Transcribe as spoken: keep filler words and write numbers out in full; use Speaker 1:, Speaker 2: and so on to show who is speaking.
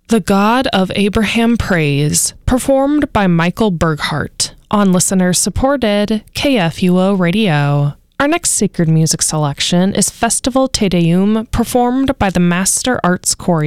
Speaker 1: The God of Abraham Praise, performed by Michael Berghardt on listener-supported K F U O Radio. Our next sacred music selection is Festival Te Deum, performed by the Master Arts Choreo.